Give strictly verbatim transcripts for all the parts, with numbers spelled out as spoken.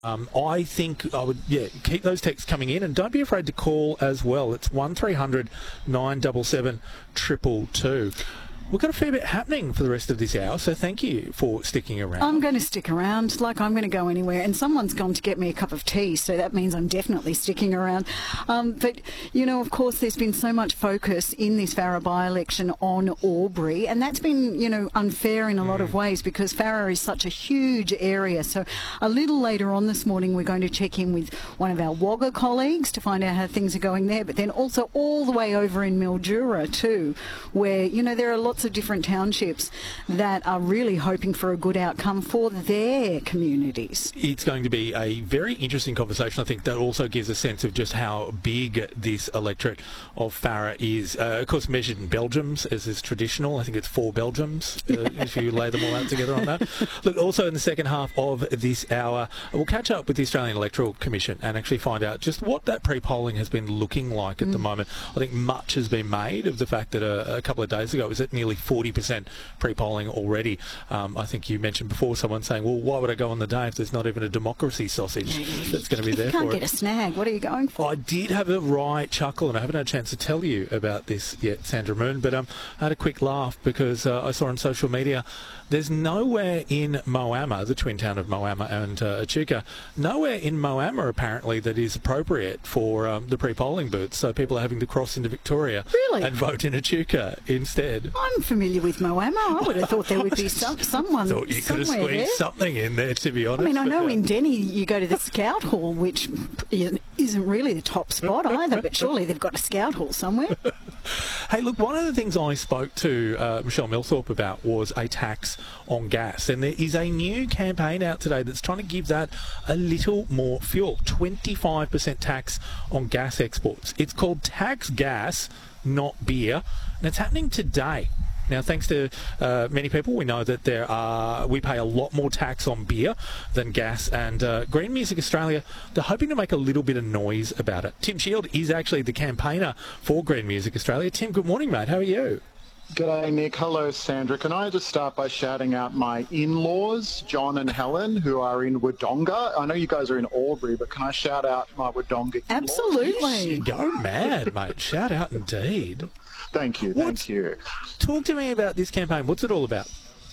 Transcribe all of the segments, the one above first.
Um, I think I would, yeah, keep those texts coming in, and don't be afraid to call as well. It's one three hundred nine seven seven two two two. We've got a fair bit happening for the rest of this hour, so thank you for sticking around. I'm going to stick around, like I'm going to go anywhere, and someone's gone to get me a cup of tea, so that means I'm definitely sticking around. Um, but, you know, of course, there's been so much focus in this Farrer by-election on Albury, and that's been, you know, unfair in a lot mm. of ways because Farrer is such a huge area. So a little later on this morning, we're going to check in with one of our Wagga colleagues to find out how things are going there, but then also all the way over in Mildura too, where, you know, there are lots of different townships that are really hoping for a good outcome for their communities. It's going to be a very interesting conversation. I think that also gives a sense of just how big this electorate of Farrer is. Uh, of course, measured in Belgiums, as is traditional. I think it's four Belgiums, uh, if you lay them all out together on that. Look, also in the second half of this hour, we'll catch up with the Australian Electoral Commission and actually find out just what that pre-polling has been looking like at mm. the moment. I think much has been made of the fact that a, a couple of days ago it was at nearly forty percent pre-polling already. Um, I think you mentioned before someone saying, well, why would I go on the day if there's not even a democracy sausage that's going to be there for it? You can't get a snag. What are you going for? I did have a right chuckle, and I haven't had a chance to tell you about this yet, Sandra Moon, but um, I had a quick laugh because uh, I saw on social media there's nowhere in Moama, the twin town of Moama and uh, Echuca, nowhere in Moama apparently that is appropriate for um, the pre-polling booths, so people are having to cross into Victoria really? and vote in Echuca instead. I'm familiar with Moama. I would have thought there would be some, someone thought you could have squeezed there. something in there, to be honest. I mean, I know but, uh, in Denny you go to the Scout Hall, which isn't really the top spot either, but surely they've got a Scout Hall somewhere. Hey, look, one of the things I spoke to uh, Michelle Millthorpe about was a tax on gas, and there is a new campaign out today that's trying to give that a little more fuel. twenty-five percent tax on gas exports. It's called Tax Gas, Not Beer, and it's happening today. Now, thanks to uh, many people, we know that there are we pay a lot more tax on beer than gas, and uh, Green Music Australia, they're hoping to make a little bit of noise about it. Tim Shield is actually the campaigner for Green Music Australia. Tim, good morning, mate. How are you? G'day, Nick. Hello, Sandra. Can I just start by shouting out my in-laws, John and Helen, who are in Wodonga? I know you guys are in Albury, but can I shout out my Wodonga in-laws? Absolutely. You go mad, mate. Shout out indeed. Thank you, What's, thank you. Talk to me about this campaign. What's it all about?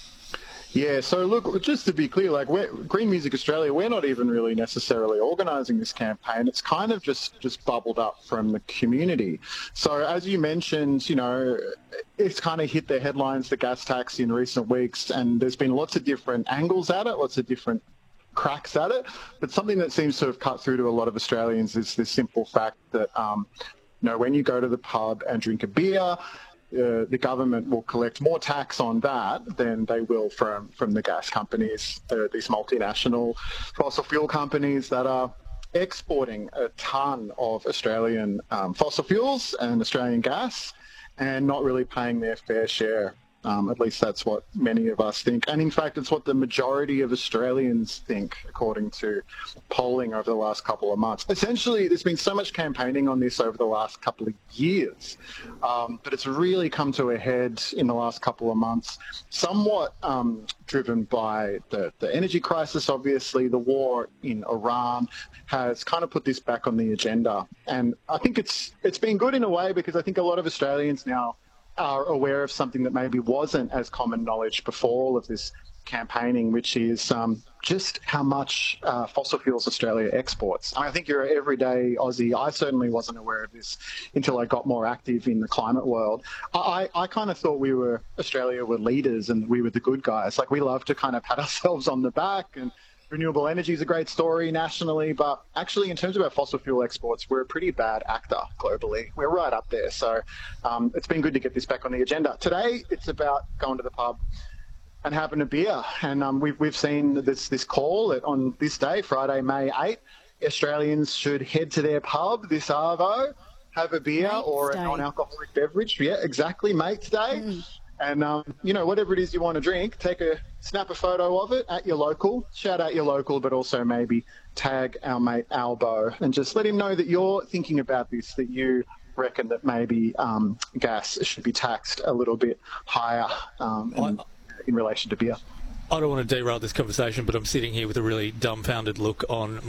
Yeah, so look, just to be clear, like we're, Green Music Australia, we're not even really necessarily organising this campaign. It's kind of just, just bubbled up from the community. So as you mentioned, you know, it's kind of hit the headlines, the gas tax in recent weeks, and there's been lots of different angles at it, lots of different cracks at it. But something that seems to have cut through to a lot of Australians is this simple fact that, um, you know, when you go to the pub and drink a beer, Uh, the government will collect more tax on that than they will from, from the gas companies, uh, these multinational fossil fuel companies that are exporting a ton of Australian um, fossil fuels and Australian gas and not really paying their fair share. Um, at least that's what many of us think. And in fact, it's what the majority of Australians think, according to polling over the last couple of months. Essentially, there's been so much campaigning on this over the last couple of years, um, but it's really come to a head in the last couple of months, somewhat um, driven by the, the energy crisis, obviously. The war in Iran has kind of put this back on the agenda. And I think it's it's been good in a way because I think a lot of Australians now are aware of something that maybe wasn't as common knowledge before all of this campaigning, which is um, just how much uh, fossil fuels Australia exports. I think you're an everyday Aussie. I certainly wasn't aware of this until I got more active in the climate world. I, I kind of thought we were, Australia were leaders and we were the good guys. Like we love to kind of pat ourselves on the back, and renewable energy is a great story nationally, but actually in terms of our fossil fuel exports, we're a pretty bad actor globally. We're right up there. So um, it's been good to get this back on the agenda. Today, it's about going to the pub and having a beer. And um, we've, we've seen this, this call that on this day, Friday, May eighth, Australians should head to their pub this arvo, have a beer Mate's or a non-alcoholic beverage. Yeah, exactly, Mate's Day. Mm. And, um, you know, whatever it is you want to drink, take a snap a photo of it at your local, shout out your local, but also maybe tag our mate Albo and just let him know that you're thinking about this, that you reckon that maybe um, gas should be taxed a little bit higher um, in, in relation to beer. I don't want to derail this conversation, but I'm sitting here with a really dumbfounded look on